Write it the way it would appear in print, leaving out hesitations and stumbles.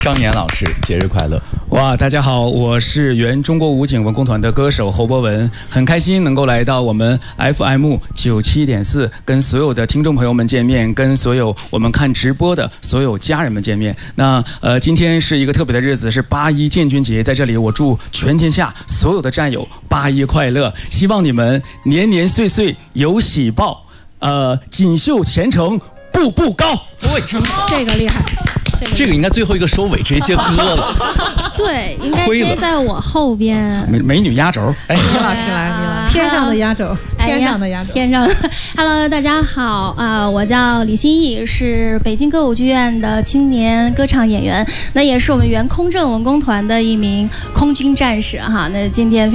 张岩老师，节日快乐！ 哇，大家好，我是原中国武警文工团的歌手侯博文，很开心能够来到我们 FM 97.4，跟所有的听众朋友们见面，跟所有我们看直播的所有家人们见面。那今天是一个特别的日子，是8·1建军节，在这里我祝全天下所有的战友8·1快乐，希望你们年年岁岁有喜报，锦绣前程步步高。 这个厉害。 这个应该最后一个收尾直接接歌了。 对，应该接在我后边。 美女压轴， 李老师来了，天上的压轴，天上的压轴， 天上。Hello， 大家好我叫李欣毅，是北京歌舞剧院的青年歌唱演员，那也是我们原空政文工团的一名空军战士哈。那今天